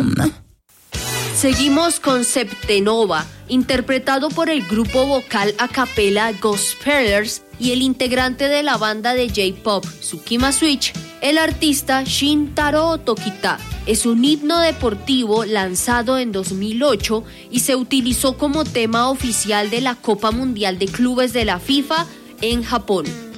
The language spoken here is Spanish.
Seguimos con Septenova, interpretado por el grupo vocal a capela Gospelers y el integrante de la banda de J-pop Tsukima Switch, el artista Shintaro Tokita. Es un himno deportivo lanzado en 2008 y se utilizó como tema oficial de la Copa Mundial de Clubes de la FIFA en Japón.